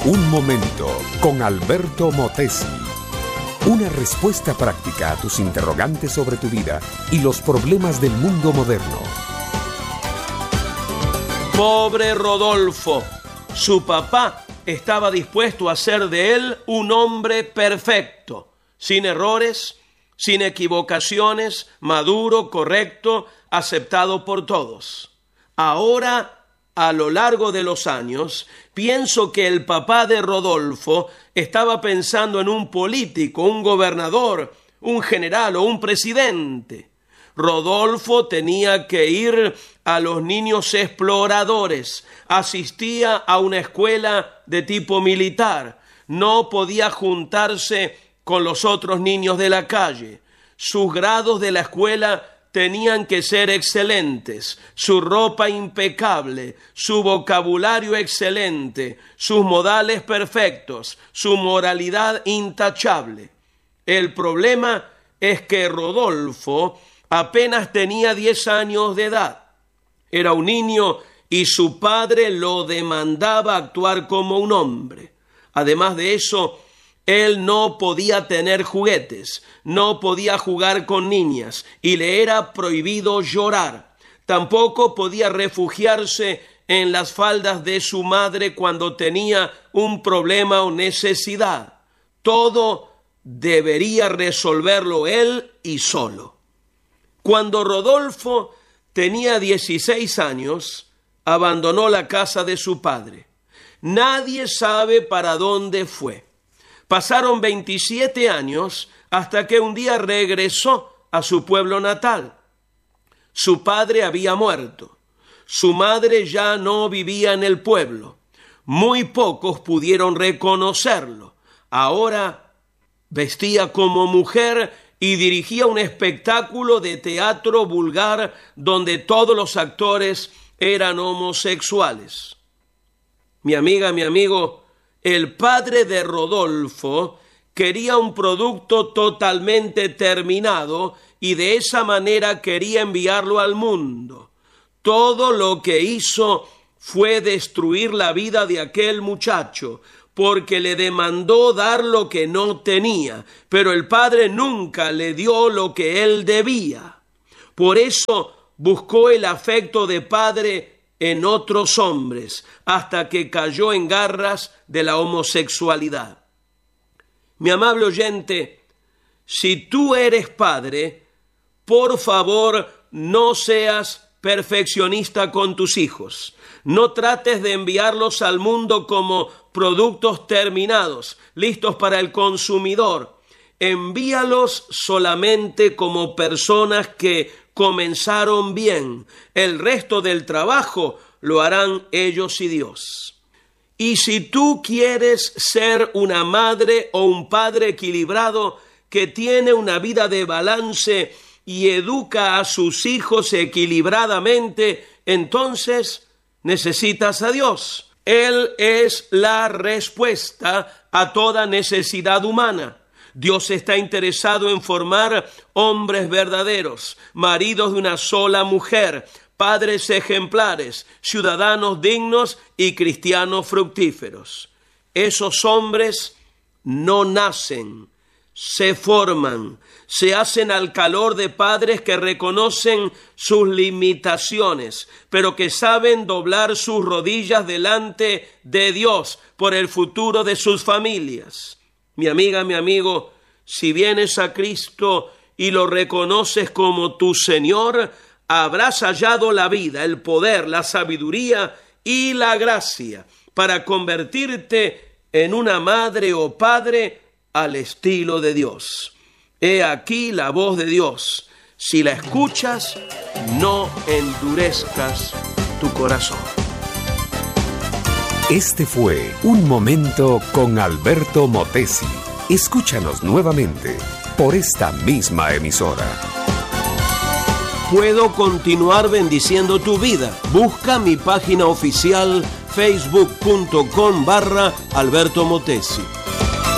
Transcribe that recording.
Un momento con Alberto Motesi. Una respuesta práctica a tus interrogantes sobre tu vida y los problemas del mundo moderno. Pobre Rodolfo. Su papá estaba dispuesto a hacer de él un hombre perfecto, sin errores, sin equivocaciones, maduro, correcto, aceptado por todos. Ahora, a lo largo de los años, pienso que el papá de Rodolfo estaba pensando en un político, un gobernador, un general o un presidente. Rodolfo tenía que ir a los niños exploradores, asistía a una escuela de tipo militar, no podía juntarse con los otros niños de la calle. Sus grados de la escuela tenían que ser excelentes, su ropa impecable, su vocabulario excelente, sus modales perfectos, su moralidad intachable. El problema es que Rodolfo apenas tenía 10 años de edad. Era un niño y su padre lo demandaba actuar como un hombre. Además de eso, él no podía tener juguetes, no podía jugar con niñas y le era prohibido llorar. Tampoco podía refugiarse en las faldas de su madre cuando tenía un problema o necesidad. Todo debería resolverlo él y solo. Cuando Rodolfo tenía 16 años, abandonó la casa de su padre. Nadie sabe para dónde fue. Pasaron 27 años hasta que un día regresó a su pueblo natal. Su padre había muerto. Su madre ya no vivía en el pueblo. Muy pocos pudieron reconocerlo. Ahora vestía como mujer y dirigía un espectáculo de teatro vulgar donde todos los actores eran homosexuales. Mi amiga, mi amigo, el padre de Rodolfo quería un producto totalmente terminado y de esa manera quería enviarlo al mundo. Todo lo que hizo fue destruir la vida de aquel muchacho, porque le demandó dar lo que no tenía, pero el padre nunca le dio lo que él debía. Por eso buscó el afecto de padre en otros hombres, hasta que cayó en garras de la homosexualidad. Mi amable oyente, si tú eres padre, por favor no seas perfeccionista con tus hijos. No trates de enviarlos al mundo como productos terminados, listos para el consumidor. Envíalos solamente como personas que comenzaron bien. El resto del trabajo lo harán ellos y Dios. Y si tú quieres ser una madre o un padre equilibrado que tiene una vida de balance y educa a sus hijos equilibradamente, entonces necesitas a Dios. Él es la respuesta a toda necesidad humana. Dios está interesado en formar hombres verdaderos, maridos de una sola mujer, padres ejemplares, ciudadanos dignos y cristianos fructíferos. Esos hombres no nacen, se forman, se hacen al calor de padres que reconocen sus limitaciones, pero que saben doblar sus rodillas delante de Dios por el futuro de sus familias. Mi amiga, mi amigo, si vienes a Cristo y lo reconoces como tu Señor, habrás hallado la vida, el poder, la sabiduría y la gracia para convertirte en una madre o padre al estilo de Dios. He aquí la voz de Dios. Si la escuchas, no endurezcas tu corazón. Este fue Un Momento con Alberto Motesi. Escúchanos nuevamente por esta misma emisora. Puedo continuar bendiciendo tu vida. Busca mi página oficial facebook.com/Alberto Motesi.